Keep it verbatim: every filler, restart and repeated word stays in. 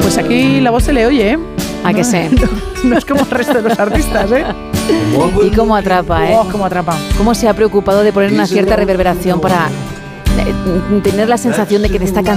Pues aquí la voz se le oye, ¿eh? ¿A que sé? No, no es como el resto de los artistas, ¿eh? Y cómo atrapa, ¿eh? Oh, cómo atrapa. Cómo se ha preocupado de poner una cierta reverberación para eh, tener la sensación de que te está cantando